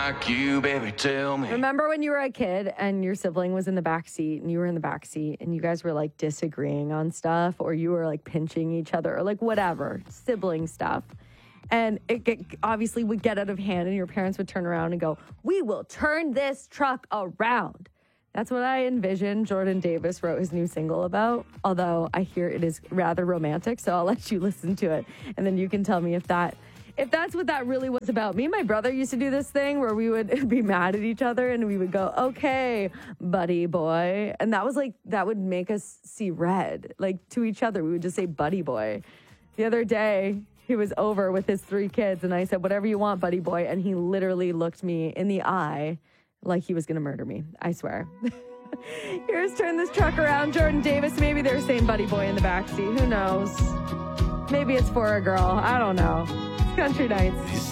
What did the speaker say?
like you, baby, tell me. Remember when you were a kid and your sibling was in the back seat and you were in the back seat and you guys were like disagreeing on stuff, or you were like pinching each other, or like whatever, sibling stuff. And it obviously would get out of hand and your parents would turn around and go, "We will turn this truck around." That's what I envision Jordan Davis wrote his new single about, although I hear it is rather romantic, so I'll let you listen to it, and then you can tell me if that's what that really was about. Me and my brother used to do this thing where we would be mad at each other, and we would go, "Okay, buddy boy," and that would make us see red, like to each other. We would just say buddy boy. The other day, he was over with his 3 kids, and I said, "Whatever you want, buddy boy," and he literally looked me in the eye like he was going to murder me. I swear. Here's Turn This Truck Around, Jordan Davis. Maybe they're saying buddy boy in the backseat. Who knows? Maybe it's for a girl. I don't know. It's Country Nights.